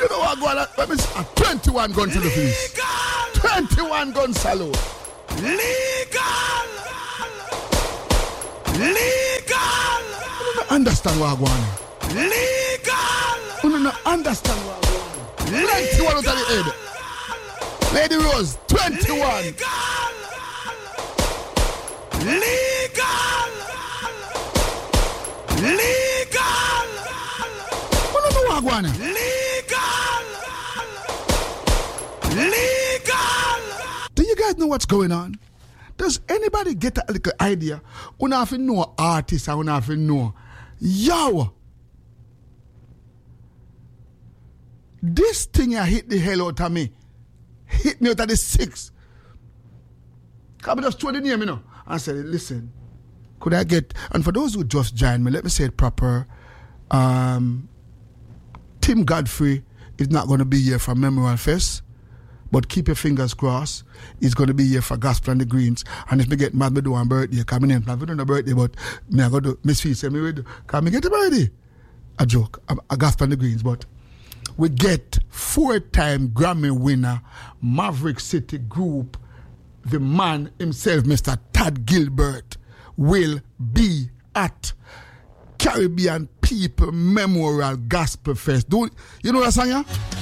You know what, go on, let me see. 21 gun to the face. 21 gun salute. Legal. You don't understand what I go on. Legal. You don't understand what I go on. 21 out of the head. Lady Rose, 21. Legal. You don't know what I go on. Legal. Do you guys know what's going on? Does anybody get a little idea? You don't have to know artists and you don't have to know. Yo! This thing here hit the hell out of me. Hit me out of the 6. Come just throw the name, you know. And said, listen, could I get, and for those who just joined me, let me say it proper. Tim Godfrey is not going to be here for Memorial Fest. But keep your fingers crossed. He's going to be here for Gospel and the Greens. And if me get mad, me do one birthday. Because me not doing a birthday, but me I go to Miss Fee say me will do. Because me get a birthday. A joke. A Gospel and the Greens. But we get 4-time Grammy winner, Maverick City Group, the man himself, Mr. Tad Gilbert, will be at Caribbean People Memorial Gospel Fest. You know that song, yeah?